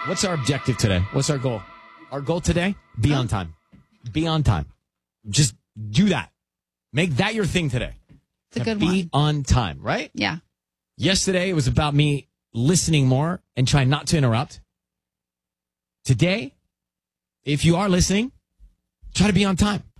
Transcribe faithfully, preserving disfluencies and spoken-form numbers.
What's our objective today? What's our goal? Our goal today? Be on time. Be on time. Just do that. Make that your thing today. It's a good be one. Be on time, right? Yeah. Yesterday, it was about me listening more and trying not to interrupt. Today, if you are listening, try to be on time.